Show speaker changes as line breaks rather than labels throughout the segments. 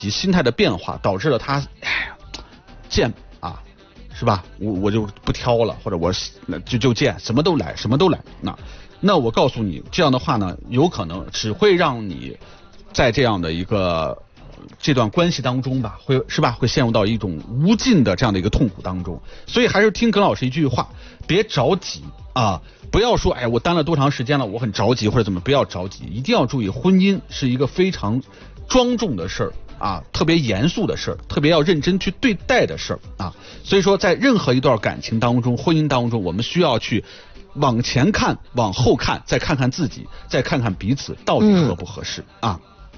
心态的变化，导致了他贱啊，是吧？我就不挑了，或者我就贱，什么都来。那我告诉你，这样的话呢，有可能只会让你在这样的一个这段关系当中吧，会陷入到一种无尽的这样的一个痛苦当中。所以还是听耿老师一句话，别着急啊，不要说我单了多长时间了，我很着急或者怎么，不要着急，一定要注意，婚姻是一个非常庄重的事儿啊，特别严肃的事儿，特别要认真去对待的事儿啊。所以说，在任何一段感情当中、婚姻当中，我们需要去往前看、往后看，再看看自己，再看看彼此到底合不合适啊。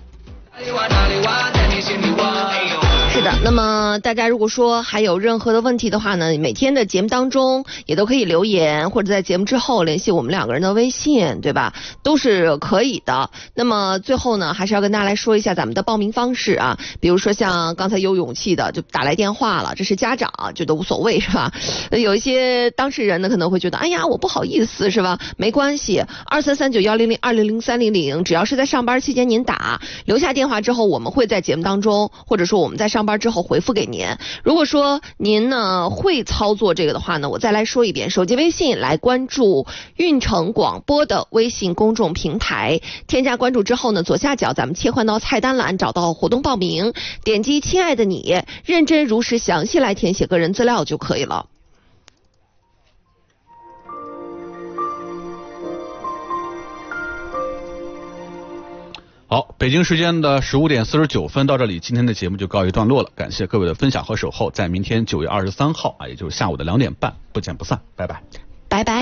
是的，那么大家如果说还有任何的问题的话呢，每天的节目当中也都可以留言，或者在节目之后联系我们两个人的微信，对吧？都是可以的。那么最后呢，还是要跟大家来说一下咱们的报名方式啊，比如说像刚才有勇气的就打来电话了，这是家长觉得无所谓是吧？有一些当事人呢可能会觉得，哎呀我不好意思是吧？没关系，23391002003000，只要是在上班期间您打，留下电话之后，我们会在节目当中，或者说我们在上班之后回复给您。如果说您呢会操作这个的话呢，我再来说一遍，手机微信来关注运城广播的微信公众平台，添加关注之后呢，左下角咱们切换到菜单栏，找到活动报名，点击亲爱的你，认真如实详细来填写个人资料就可以了。
好，北京时间的15点49分到这里，今天的节目就告一段落了。感谢各位的分享和守候，在明天9月23号也就是下午的2点半，不见不散，拜拜，
拜拜。